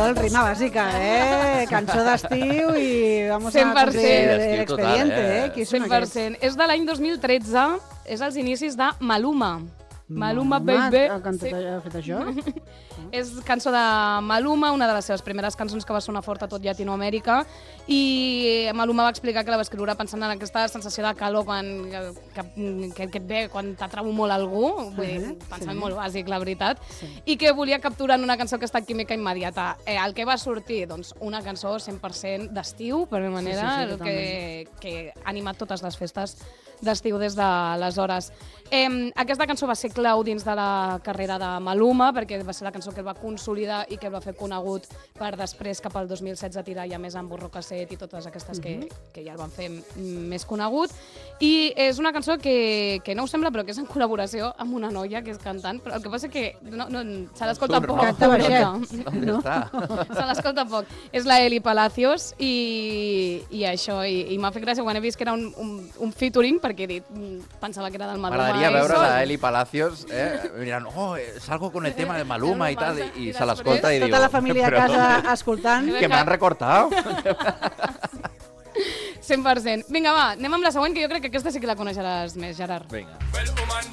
español, rima bàsica, Cançó d'estiu i vamos a 100%. cumplir Sí, l'expediente, total, Qui són aquests? 100%. És de l'any 2013, és els inicis de Maluma. Maluma, baby. Ha fet això? És cançó de Maluma, una de les seves primeres cançons que va sonar fort a tot Llatinoamèrica, i Maluma va explicar que la va escriure pensant en aquesta sensació de calor que et ve quan t'atrau molt algú, vull dir, pensament molt bàsic, la veritat, i que volia capturar en una cançó que està química immediata. El que va sortir, doncs, una cançó 100% d'estiu, per una manera, que ha animat totes les festes d'estiu des d'aleshores. Aquesta cançó va ser clau dins de la carrera de Maluma, perquè va ser la cançó que el va consolidar i que el va fer conegut per després, cap al 2016, tirar ja més amb Burro Casset i totes aquestes que ja el van fer més conegut. I és una cançó que no us sembla, però que és en col·laboració amb una noia que és cantant, però el que passa que se l'escolta poc. Canta baixet. ¿Dónde está? Se l'escolta poc. És la Eli Palacios i això, i m'ha fet gràcia quan he vist que era un featuring, perquè he dit, pensava que era del Maluma. M'agradaria veure la Eli Palacios, mirant, salgo con el tema de Maluma i tal, i se l'escolta i diu... Tota la família a casa escoltant. Que m'han recortat. 100%. Vinga, va, anem amb la següent, que jo crec que aquesta sí que la coneixeràs més, Gerard. Vinga.